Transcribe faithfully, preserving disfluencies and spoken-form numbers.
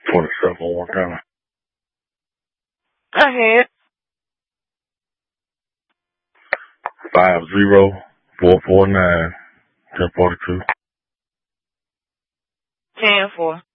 twenty-seven one time. Go ahead. Five zero four four nine ten forty two. Ten four.